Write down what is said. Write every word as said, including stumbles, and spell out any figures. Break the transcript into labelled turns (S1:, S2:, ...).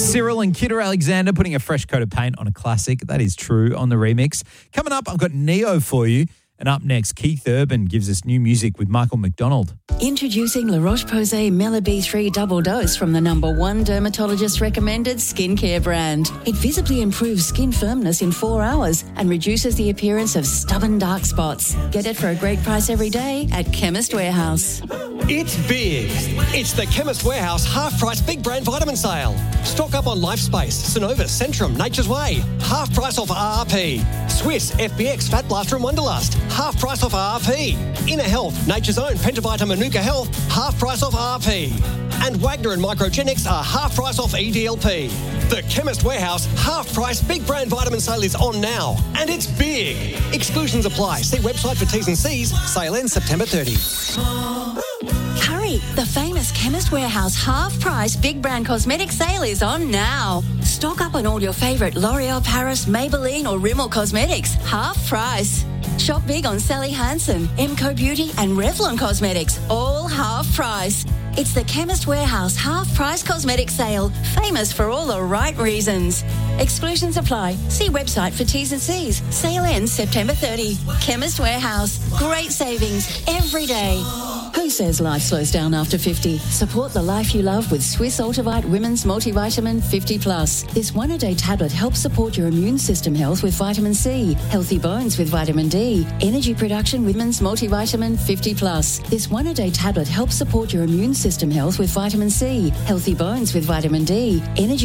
S1: Cyril and Kidder Alexander putting a fresh coat of paint on a classic. That is true on the remix. Coming up, I've got Neo for you. And up next, Keith Urban gives us new music with Michael McDonald.
S2: Introducing La Roche-Posay Mela B three Double Dose from the number one dermatologist-recommended skincare brand. It visibly improves skin firmness in four hours and reduces the appearance of stubborn dark spots. Get it for a great price every day at Chemist Warehouse.
S3: It's big. It's the Chemist Warehouse half-price big brand vitamin sale. Stock up on LifeSpace, Synovus, Centrum, Nature's Way. Half price off R R P. Swiss, F B X, Fat Blaster and Wonderlust. Half price off R R P. Inner Health, Nature's Own, Pentavita, Manuka Health. Half price off R R P. And Wagner and Microgenics are half price off E D L P. The Chemist Warehouse half-price big brand vitamin sale is on now. And it's big. Exclusions apply. See website for T's and C's. Sale ends September thirtieth.
S2: Hurry! The famous Chemist Warehouse half-price big brand cosmetic sale is on now. Stock up on all your favourite L'Oreal Paris, Maybelline or Rimmel cosmetics. Half price. Shop big on Sally Hansen, Emco Beauty and Revlon Cosmetics. All half price. It's the Chemist Warehouse half-price cosmetic sale. Famous for all the right reasons. Exclusions apply. See website for T's and C's. Sale ends September thirtieth. Chemist Warehouse. Great savings every day. Who says life slows down after fifty? Support the life you love with Swiss Ultivite Women's Multivitamin fifty plus. This one-a-day tablet helps support your immune system health with vitamin C, healthy bones with vitamin D, energy production with Women's Multivitamin fifty plus. This one-a-day tablet helps support your immune system health with vitamin C, healthy bones with vitamin D, energy